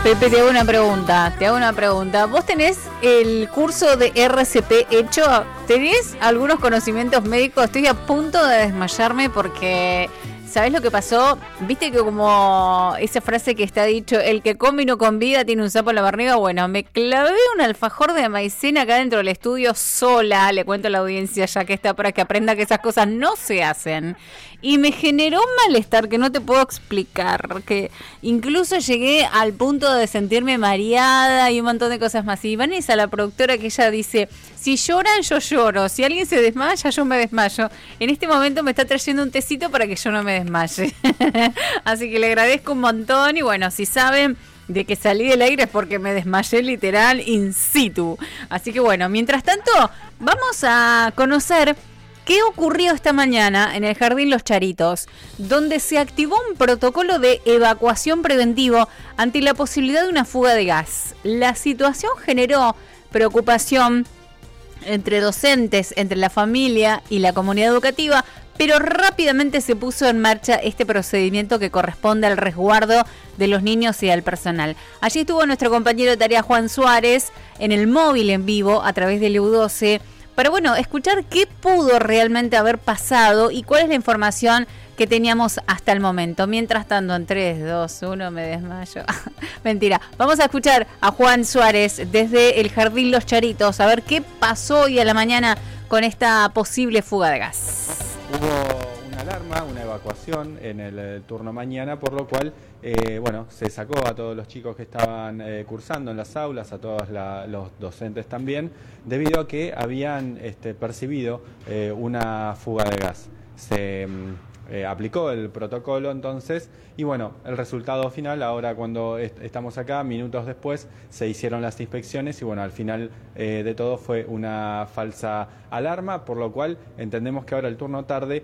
Pepe, te hago una pregunta. ¿Vos tenés el curso de RCP hecho? ¿Tenés algunos conocimientos médicos? Estoy a punto de desmayarme porque... ¿Sabés lo que pasó? Viste que como esa frase que está dicho, el que come y no convida tiene un sapo en la barriga. Bueno, me clavé un alfajor de maicena acá dentro del estudio sola. Le cuento a la audiencia ya que está para que aprenda que esas cosas no se hacen. Y me generó un malestar que no te puedo explicar. Que incluso llegué al punto de sentirme mareada y un montón de cosas más. Y Vanessa, la productora, que ella dice... Si lloran, yo lloro. Si alguien se desmaya, yo me desmayo. En este momento me está trayendo un tecito para que yo no me desmaye. Así que le agradezco un montón. Y bueno, si saben de que salí del aire es porque me desmayé literal in situ. Así que bueno, mientras tanto, vamos a conocer qué ocurrió esta mañana en el Jardín Los Charitos, donde se activó un protocolo de evacuación preventivo ante la posibilidad de una fuga de gas. La situación generó preocupación entre docentes, entre la familia y la comunidad educativa, pero rápidamente se puso en marcha este procedimiento que corresponde al resguardo de los niños y al personal. Allí estuvo nuestro compañero de tarea Juan Suárez en el móvil en vivo a través del EU12 para, bueno, escuchar qué pudo realmente haber pasado y cuál es la información que teníamos hasta el momento. Mientras tanto, en 3, 2, 1, me desmayo. Mentira. Vamos a escuchar a Juan Suárez desde el Jardín Los Charitos, a ver qué pasó hoy a la mañana con esta posible fuga de gas. Hubo una alarma, una evacuación en el turno mañana, por lo cual, se sacó a todos los chicos que estaban cursando en las aulas, a todos los docentes también, debido a que habían percibido una fuga de gas. Se aplicó el protocolo entonces y bueno, el resultado final, ahora cuando estamos acá, minutos después, se hicieron las inspecciones y bueno, al final de todo fue una falsa alarma, por lo cual entendemos que ahora el turno tarde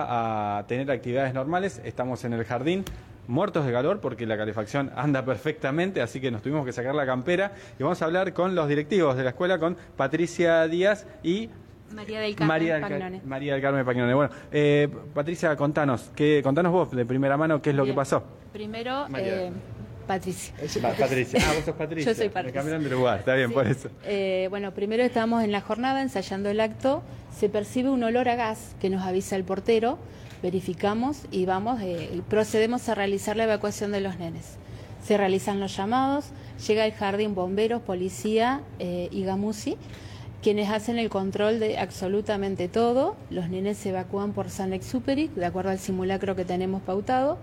va a tener actividades normales. Estamos en el jardín, muertos de calor porque la calefacción anda perfectamente, así que nos tuvimos que sacar la campera y vamos a hablar con los directivos de la escuela, con Patricia Díaz y María del Carmen Pagnone. María del Carmen Pagnone. Bueno, Patricia, contanos vos de primera mano qué es lo que pasó. Primero, Patricia. Patricia. Ah, vos sos Patricia. Yo soy Patricia. Me cambiaron de lugar, está bien, sí. Por eso. Bueno, primero estábamos en la jornada ensayando el acto, se percibe un olor a gas que nos avisa el portero, verificamos y procedemos a realizar la evacuación de los nenes. Se realizan los llamados, llega el jardín bomberos, policía y Gamusi, quienes hacen el control de absolutamente todo. Los nenes se evacúan por San-Exupéry, de acuerdo al simulacro que tenemos pautado.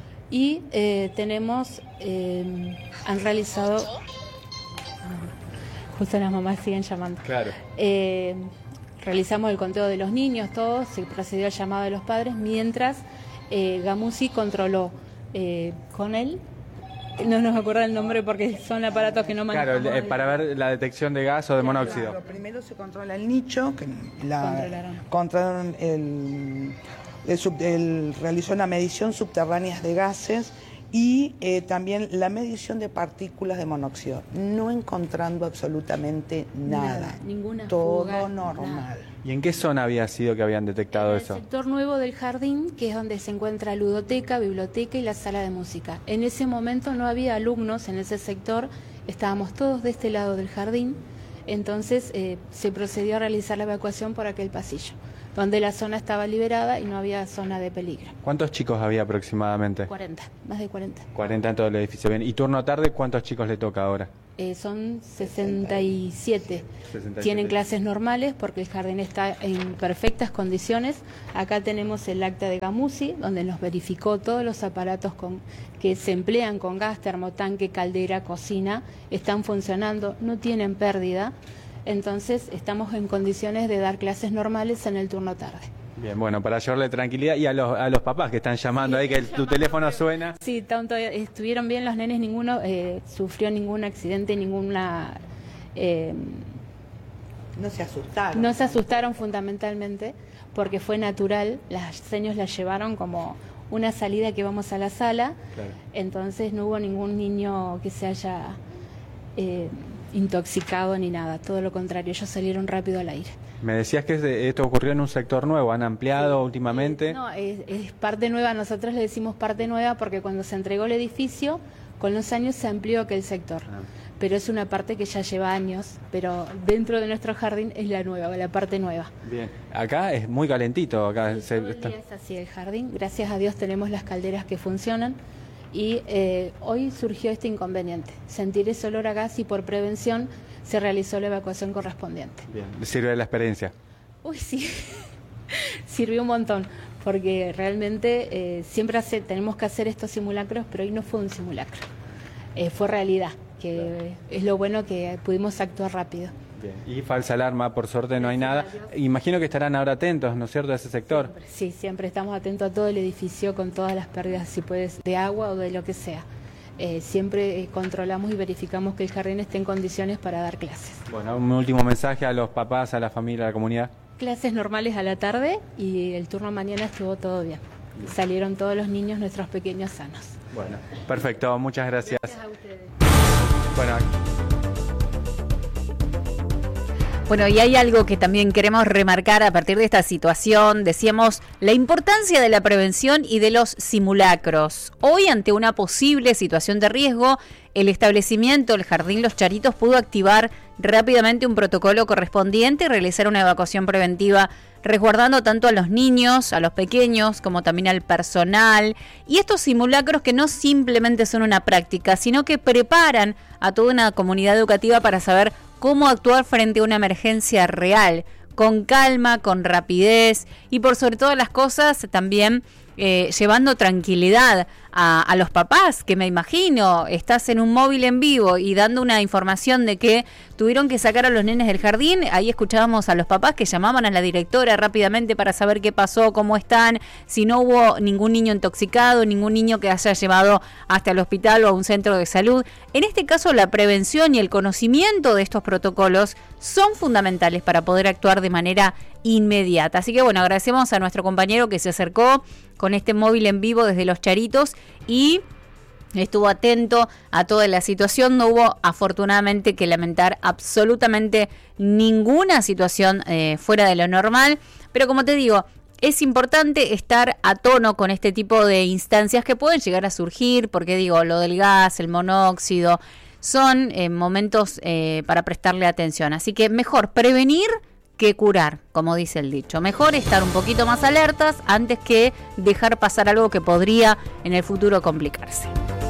Y han realizado... Justo las mamás siguen llamando. Claro. Realizamos el conteo de los niños, todos, se procedió al llamado de los padres, mientras Gamusi controló con él. No nos acuerdo el nombre porque son aparatos que no manejamos. Claro, para ver la detección de gas o de monóxido. Claro, primero se controla el nicho, que controlaron realizó una medición subterránea de gases y también la medición de partículas de monóxido, no encontrando absolutamente nada. Ninguna todo fuga, normal. Nada. ¿Y en qué zona había sido que habían detectado eso? En el sector nuevo del jardín, que es donde se encuentra ludoteca, biblioteca y la sala de música. En ese momento no había alumnos en ese sector, estábamos todos de este lado del jardín, entonces se procedió a realizar la evacuación por aquel pasillo, donde la zona estaba liberada y no había zona de peligro. ¿Cuántos chicos había aproximadamente? 40, más de 40. 40 en todo el edificio, bien. ¿Y turno tarde cuántos chicos le toca ahora? Son 67. Tienen clases normales porque el jardín está en perfectas condiciones. Acá tenemos el acta de Gamusi, donde nos verificó todos los aparatos que se emplean con gas, termotanque, caldera, cocina, están funcionando, no tienen pérdida. Entonces estamos en condiciones de dar clases normales en el turno tarde. Bien, bueno, para llevarle tranquilidad y a los papás que están llamando ahí, que tu teléfono suena. Sí, tanto estuvieron bien los nenes, ninguno sufrió ningún accidente, ninguna... No se asustaron. No se asustaron fundamentalmente porque fue natural, las seños las llevaron como una salida que vamos a la sala, claro. Entonces no hubo ningún niño que se haya intoxicado ni nada, todo lo contrario, ellos salieron rápido al aire. Me decías que esto ocurrió en un sector nuevo, ¿han ampliado últimamente? No, es parte nueva, nosotros le decimos parte nueva porque cuando se entregó el edificio Con los años se amplió aquel sector, pero es una parte que ya lleva años, pero dentro de nuestro jardín es la nueva, la parte nueva. Bien, acá es muy calentito. Acá Todo el día es así el jardín, gracias a Dios tenemos las calderas que funcionan y hoy surgió este inconveniente, sentir ese olor a gas y por prevención se realizó la evacuación correspondiente. Bien, sirve la experiencia. Uy, sí, sirvió un montón, porque realmente siempre tenemos que hacer estos simulacros, pero hoy no fue un simulacro, fue realidad, que es lo bueno que pudimos actuar rápido. Bien. Y falsa alarma, por suerte no hay nada. Imagino que estarán ahora atentos, ¿no es cierto?, a ese sector. Sí, siempre estamos atentos a todo el edificio con todas las pérdidas, si puedes, de agua o de lo que sea. Siempre controlamos y verificamos que el jardín esté en condiciones para dar clases. Bueno, un último mensaje a los papás, a la familia, a la comunidad. Clases normales a la tarde y el turno mañana estuvo todo bien. Salieron todos los niños, nuestros pequeños, sanos. Bueno, perfecto, muchas gracias. Gracias a ustedes. Bueno, Bueno, y hay algo que también queremos remarcar a partir de esta situación. Decíamos la importancia de la prevención y de los simulacros. Hoy, ante una posible situación de riesgo, el establecimiento, el Jardín Los Charitos, pudo activar rápidamente un protocolo correspondiente y realizar una evacuación preventiva, resguardando tanto a los niños, a los pequeños, como también al personal. Y estos simulacros que no simplemente son una práctica, sino que preparan a toda una comunidad educativa para saber cómo actuar frente a una emergencia real, con calma, con rapidez y por sobre todas las cosas también llevando tranquilidad a los papás, que me imagino, estás en un móvil en vivo y dando una información de que tuvieron que sacar a los nenes del jardín. Ahí escuchábamos a los papás que llamaban a la directora rápidamente para saber qué pasó, cómo están, si no hubo ningún niño intoxicado, ningún niño que haya llevado hasta el hospital o a un centro de salud. En este caso, la prevención y el conocimiento de estos protocolos son fundamentales para poder actuar de manera inmediata. Así que bueno, agradecemos a nuestro compañero que se acercó con este móvil en vivo desde Los Charitos y estuvo atento a toda la situación. No hubo afortunadamente que lamentar absolutamente ninguna situación fuera de lo normal, pero como te digo, es importante estar a tono con este tipo de instancias que pueden llegar a surgir, porque digo, lo del gas, el monóxido, son momentos para prestarle atención. Así que mejor prevenir que curar, como dice el dicho. Mejor estar un poquito más alertas antes que dejar pasar algo que podría en el futuro complicarse.